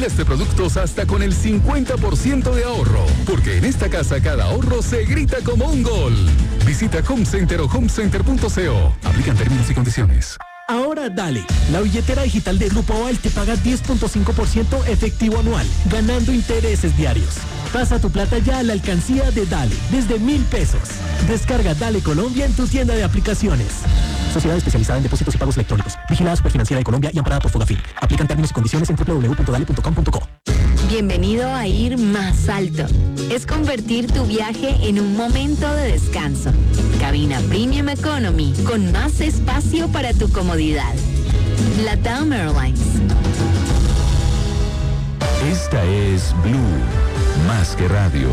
Miles de productos hasta con el 50% de ahorro. Porque en esta casa cada ahorro se grita como un gol. Visita Home Center o homecenter.co. Aplican términos y condiciones. Ahora dale, la billetera digital de Grupo Aval te paga 10.5% efectivo anual, ganando intereses diarios. Pasa tu plata ya a la alcancía de Dale, desde 1,000 pesos. Descarga Dale Colombia en tu tienda de aplicaciones. Sociedad especializada en depósitos y pagos electrónicos. Vigilada Superfinanciera de Colombia y amparada por Fogafín. Aplican términos y condiciones en www.dale.com.co. Bienvenido a ir más alto. Es convertir tu viaje en un momento de descanso. Cabina Premium Economy con más espacio para tu comodidad. LATAM Airlines. Esta es Blue, más que radio.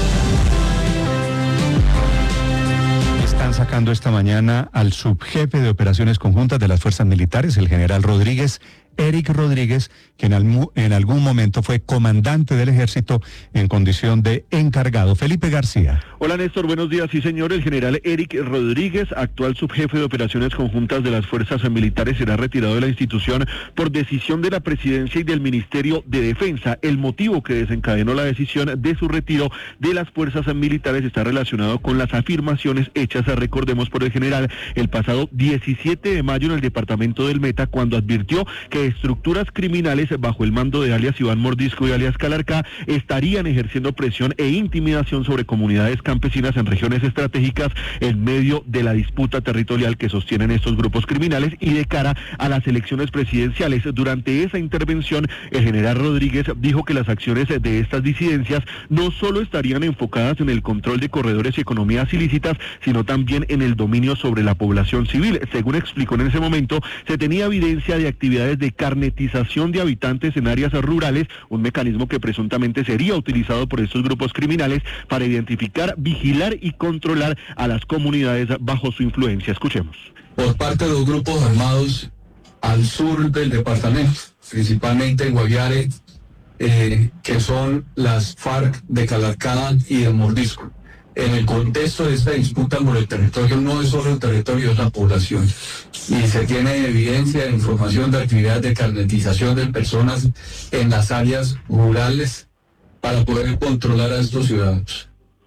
Están sacando esta mañana al subjefe de operaciones conjuntas de las fuerzas militares, el general Rodríguez, Eric Rodríguez, que en algún momento fue comandante del ejército en condición de encargado. Felipe García. Hola Néstor, buenos días. Sí señor, el general Eric Rodríguez, actual subjefe de operaciones conjuntas de las fuerzas militares, será retirado de la institución por decisión de la presidencia y del Ministerio de Defensa. El motivo que desencadenó la decisión de su retiro de las fuerzas militares está relacionado con las afirmaciones hechas, recordemos, por el general el pasado 17 de mayo en el departamento del Meta, cuando advirtió que estructuras criminales bajo el mando de alias Iván Mordisco y alias Calarcá estarían ejerciendo presión e intimidación sobre comunidades campesinas en regiones estratégicas en medio de la disputa territorial que sostienen estos grupos criminales y de cara a las elecciones presidenciales. Durante esa intervención, el general Rodríguez dijo que las acciones de estas disidencias no solo estarían enfocadas en el control de corredores y economías ilícitas, sino también en el dominio sobre la población civil. Según explicó en ese momento, se tenía evidencia de actividades de carnetización de habitantes en áreas rurales, un mecanismo que presuntamente sería utilizado por estos grupos criminales para identificar, vigilar y controlar a las comunidades bajo su influencia. Escuchemos. Por parte de los grupos armados al sur del departamento, principalmente en Guaviare, que son las FARC de Calarcá y de Mordisco. En el contexto de esta disputa por el territorio, no es solo el territorio, es la población. Y se tiene evidencia de información de actividades de carnetización de personas en las áreas rurales para poder controlar a estos ciudadanos.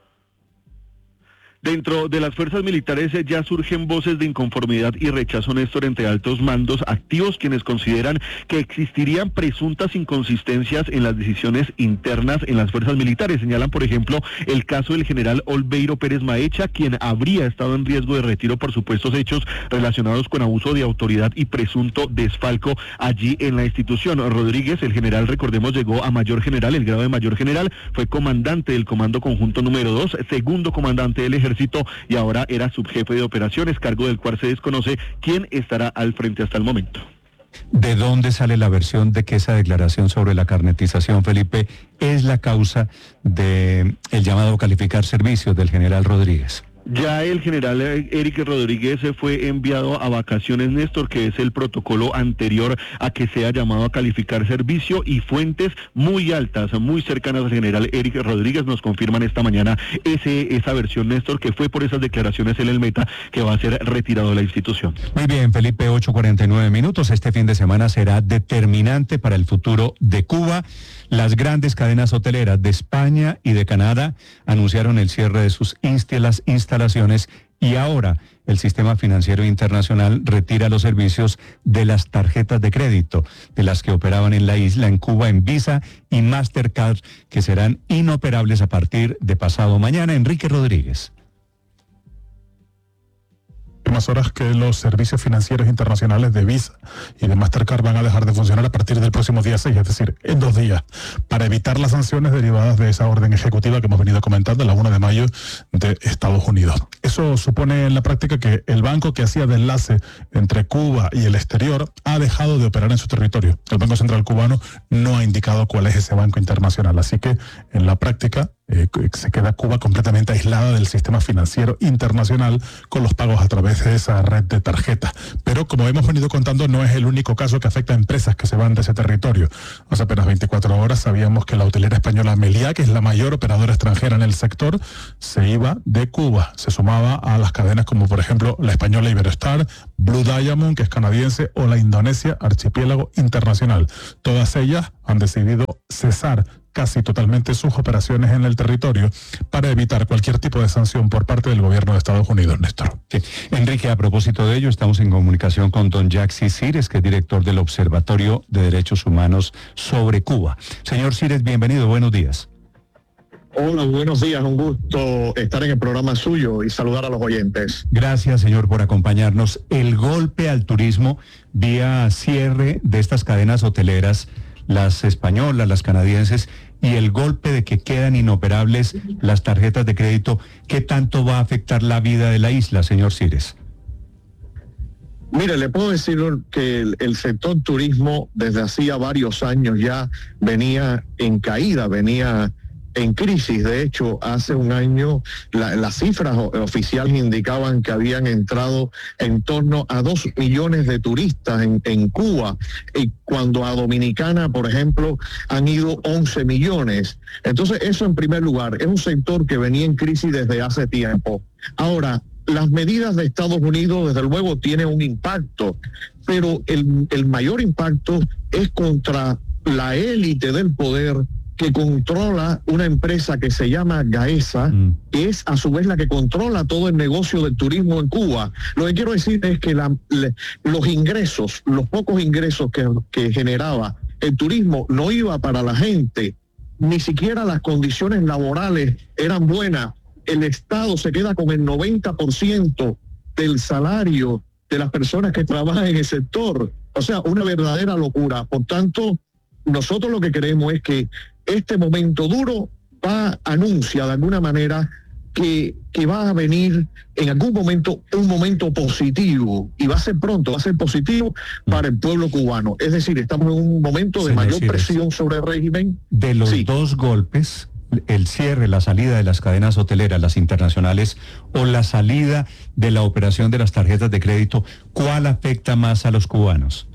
Dentro de las fuerzas militares ya surgen voces de inconformidad y rechazo, Néstor, entre altos mandos activos, quienes consideran que existirían presuntas inconsistencias en las decisiones internas en las fuerzas militares. Señalan, por ejemplo, el caso del general Olveiro Pérez Maecha, quien habría estado en riesgo de retiro por supuestos hechos relacionados con abuso de autoridad y presunto desfalco allí en la institución. Rodríguez, el general, recordemos, llegó a mayor general, el grado de mayor general, fue comandante del Comando Conjunto número 2, segundo comandante del Ejército, y ahora era subjefe de operaciones, cargo del cual se desconoce quién estará al frente hasta el momento. ¿De dónde sale la versión de que esa declaración sobre la carnetización, Felipe, es la causa del llamado a calificar servicios del general Rodríguez? Ya el general Eric Rodríguez fue enviado a vacaciones, Néstor, que es el protocolo anterior a que sea llamado a calificar servicio, y fuentes muy altas, muy cercanas al general Eric Rodríguez nos confirman esta mañana esa versión, Néstor, que fue por esas declaraciones en el Meta que va a ser retirado de la institución. Muy bien, Felipe, 8:49. Este fin de semana será determinante para el futuro de Cuba. Las grandes cadenas hoteleras de España y de Canadá anunciaron el cierre de sus instalaciones, y ahora el sistema financiero internacional retira los servicios de las tarjetas de crédito de las que operaban en la isla, en Cuba, en Visa y Mastercard, que serán inoperables a partir de pasado mañana. Enrique Rodríguez. Más horas que los servicios financieros internacionales de Visa y de Mastercard van a dejar de funcionar a partir del próximo día 6, es decir, en 2 días, para evitar las sanciones derivadas de esa orden ejecutiva que hemos venido comentando, la 1 de mayo de Estados Unidos. Eso supone en la práctica que el banco que hacía de enlace entre Cuba y el exterior ha dejado de operar en su territorio. El Banco Central cubano no ha indicado cuál es ese banco internacional, así que en la práctica se queda Cuba completamente aislada del sistema financiero internacional con los pagos a través de esa red de tarjetas. Pero como hemos venido contando, no es el único caso que afecta a empresas que se van de ese territorio. Hace apenas 24 horas sabíamos que la hotelera española Meliá, que es la mayor operadora extranjera en el sector, se iba de Cuba. Se sumaba a las cadenas como por ejemplo la española Iberostar, Blue Diamond, que es canadiense, o la Indonesia Archipiélago Internacional. Todas ellas han decidido cesar casi totalmente sus operaciones en el territorio para evitar cualquier tipo de sanción por parte del gobierno de Estados Unidos, Néstor. Sí. Enrique, a propósito de ello, estamos en comunicación con don Jaxi Cires, que es director del Observatorio de Derechos Humanos sobre Cuba. Señor Cires, bienvenido, buenos días. Hola, buenos días, un gusto estar en el programa suyo y saludar a los oyentes. Gracias, señor, por acompañarnos. El golpe al turismo vía cierre de estas cadenas hoteleras, las españolas, las canadienses, y el golpe de que quedan inoperables las tarjetas de crédito, ¿qué tanto va a afectar la vida de la isla, señor Cires? Mire, le puedo decir que el sector turismo desde hacía varios años ya venía en caída, venía en crisis. De hecho, hace un año las cifras oficiales indicaban que habían entrado en torno a 2 millones de turistas en Cuba, y cuando a Dominicana, por ejemplo, han ido 11 millones. Entonces, eso en primer lugar, es un sector que venía en crisis desde hace tiempo. Ahora, las medidas de Estados Unidos, desde luego, tienen un impacto, pero el mayor impacto es contra la élite del poder que controla una empresa que se llama Gaesa, que es a su vez la que controla todo el negocio del turismo en Cuba. Lo que quiero decir es que los ingresos, los pocos ingresos que generaba el turismo no iba para la gente, ni siquiera las condiciones laborales eran buenas. El Estado se queda con el 90% del salario de las personas que trabajan en el sector. O sea, una verdadera locura. Por tanto, nosotros lo que queremos es que este momento duro anuncia de alguna manera que va a venir en algún momento un momento positivo, y va a ser pronto, va a ser positivo para el pueblo cubano. Es decir, estamos en un momento de mayor presión sobre el régimen. De los dos golpes, el cierre, la salida de las cadenas hoteleras, las internacionales, o la salida de la operación de las tarjetas de crédito, ¿cuál afecta más a los cubanos?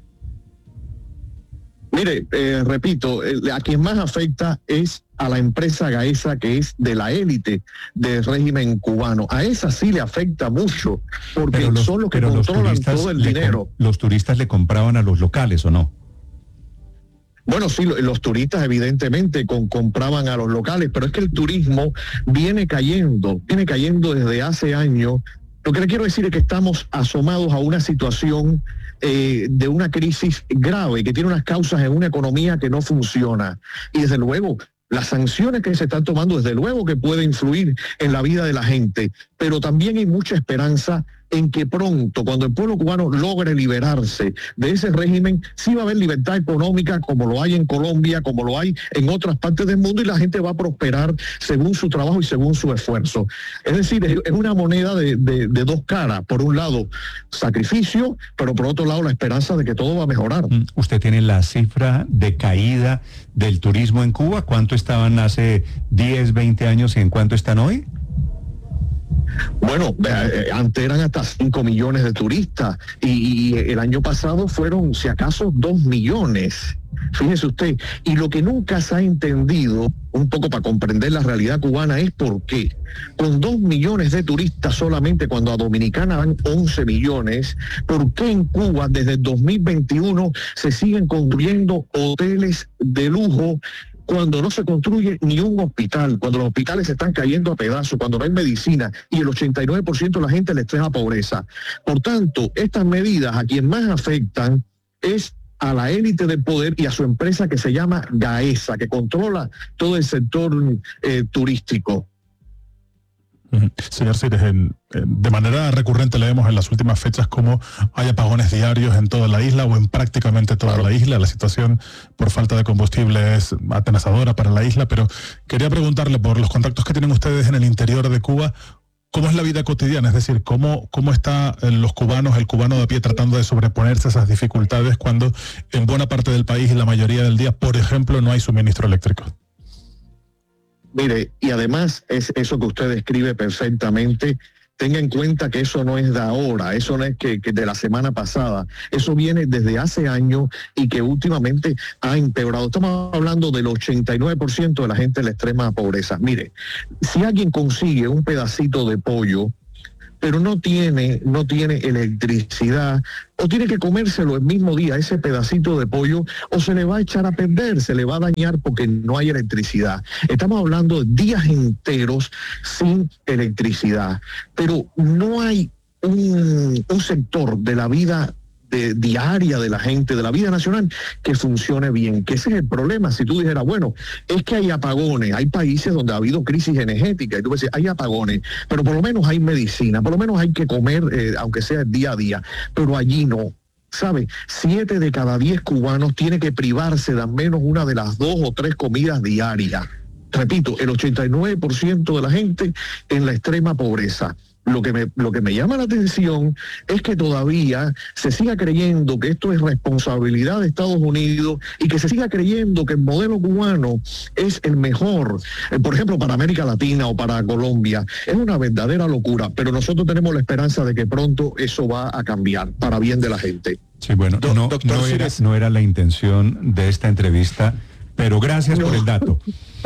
Mire, repito, a quien más afecta es a la empresa Gaesa, que es de la élite del régimen cubano. A esa sí le afecta mucho, porque son los que controlan todo el dinero. ¿Los turistas le compraban a los locales o no? Bueno, sí, los turistas evidentemente compraban a los locales, pero es que el turismo viene cayendo desde hace años. Lo que le quiero decir es que estamos asomados a una situación de una crisis grave que tiene unas causas en una economía que no funciona. Y desde luego, las sanciones que se están tomando, desde luego que puede influir en la vida de la gente, pero también hay mucha esperanza en que pronto, cuando el pueblo cubano logre liberarse de ese régimen, sí va a haber libertad económica como lo hay en Colombia, como lo hay en otras partes del mundo, y la gente va a prosperar según su trabajo y según su esfuerzo. Es decir, es una moneda de dos caras. Por un lado, sacrificio, pero por otro lado, la esperanza de que todo va a mejorar. ¿Usted tiene la cifra de caída del turismo en Cuba? ¿Cuánto estaban hace 10, 20 años y en cuánto están hoy? Bueno, antes eran hasta 5 millones de turistas y el año pasado fueron, si acaso, 2 millones. Fíjese usted, y lo que nunca se ha entendido, un poco para comprender la realidad cubana, es por qué, con 2 millones de turistas solamente, cuando a Dominicana van 11 millones, ¿por qué en Cuba desde el 2021 se siguen construyendo hoteles de lujo cuando no se construye ni un hospital, cuando los hospitales se están cayendo a pedazos, cuando no hay medicina y el 89% de la gente le estresa pobreza? Por tanto, estas medidas a quien más afectan es a la élite del poder y a su empresa que se llama Gaesa, que controla todo el sector turístico. Señor Cires, de manera recurrente leemos en las últimas fechas cómo hay apagones diarios en toda la isla o en prácticamente toda la isla. La situación por falta de combustible es atenasadora para la isla, pero quería preguntarle por los contactos que tienen ustedes en el interior de Cuba. ¿Cómo es la vida cotidiana? Es decir, ¿cómo está los cubanos, el cubano de a pie tratando de sobreponerse a esas dificultades cuando en buena parte del país y la mayoría del día, por ejemplo, no hay suministro eléctrico? Mire, y además es eso que usted describe perfectamente. Tenga en cuenta que eso no es de ahora, eso no es que de la semana pasada, eso viene desde hace años y que últimamente ha empeorado. Estamos hablando del 89% de la gente de la extrema pobreza. Mire, si alguien consigue un pedacito de pollo, pero no tiene electricidad, o tiene que comérselo el mismo día, ese pedacito de pollo, o se le va a echar a perder, se le va a dañar porque no hay electricidad. Estamos hablando de días enteros sin electricidad, pero no hay un sector de la vida diaria de la gente, de la vida nacional, que funcione bien, que ese es el problema. Si tú dijeras, bueno, es que hay apagones, hay países donde ha habido crisis energética, y tú dices, hay apagones, pero por lo menos hay medicina, por lo menos hay que comer, aunque sea día a día, pero allí no. ¿Sabe? 7 de cada 10 cubanos tiene que privarse de al menos una de las 2 o 3 comidas diarias. Repito, el 89% de la gente en la extrema pobreza. Lo que me llama la atención es que todavía se siga creyendo que esto es responsabilidad de Estados Unidos y que se siga creyendo que el modelo cubano es el mejor, por ejemplo, para América Latina o para Colombia. Es una verdadera locura, pero nosotros tenemos la esperanza de que pronto eso va a cambiar para bien de la gente. Sí, bueno, no era la intención de esta entrevista, pero gracias por el dato.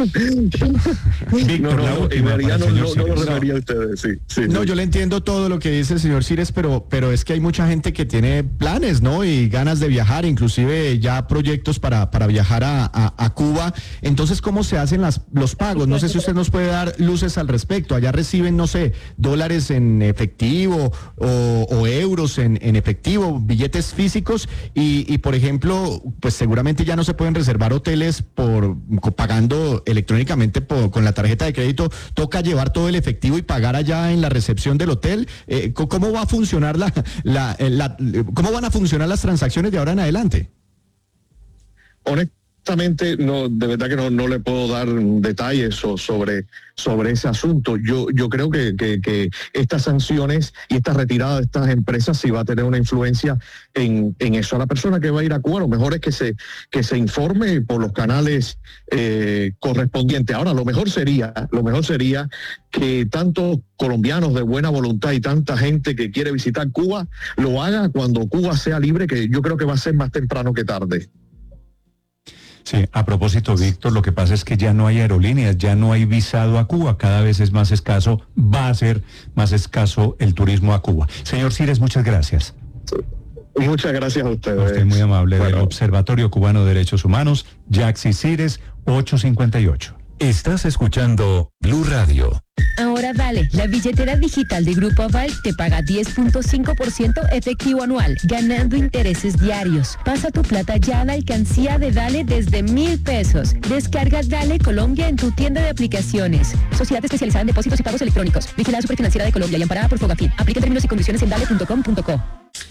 Víctor, en realidad no lo refería a ustedes, sí. No, yo le entiendo todo lo que dice el señor Cires, pero es que hay mucha gente que tiene planes, ¿no? Y ganas de viajar, inclusive ya proyectos para viajar a Cuba. Entonces, ¿cómo se hacen los pagos? No sé si usted nos puede dar luces al respecto. Allá reciben, no sé, dólares en efectivo o euros en efectivo, billetes físicos y, por ejemplo, pues seguramente ya no se pueden reservar hoteles pagando electrónicamente con la tarjeta de crédito, toca llevar todo el efectivo y pagar allá en la recepción del hotel. ¿Cómo va a funcionar cómo van a funcionar las transacciones de ahora en adelante? Honestamente, no, de verdad que no le puedo dar detalles sobre ese asunto. Yo creo que estas sanciones y esta retirada de estas empresas sí va a tener una influencia en eso. A la persona que va a ir a Cuba, lo mejor es que se informe por los canales correspondientes. Ahora, lo mejor sería que tantos colombianos de buena voluntad y tanta gente que quiere visitar Cuba lo haga cuando Cuba sea libre, que yo creo que va a ser más temprano que tarde. Sí, a propósito, Víctor, lo que pasa es que ya no hay aerolíneas, ya no hay visado a Cuba, cada vez es más escaso, va a ser más escaso el turismo a Cuba. Señor Cires, muchas gracias. Muchas gracias a ustedes. Usted muy amable. Del Observatorio Cubano de Derechos Humanos, Jaxi Cires, 858. Estás escuchando Blue Radio. Ahora Dale, la billetera digital de Grupo Aval te paga 10.5% efectivo anual, ganando intereses diarios. Pasa tu plata ya a la alcancía de Dale desde 1,000 pesos. Descarga Dale Colombia en tu tienda de aplicaciones. Sociedad especializada en depósitos y pagos electrónicos. Vigilada Superfinanciera de Colombia y amparada por Fogafín. Aplica términos y condiciones en dale.com.co.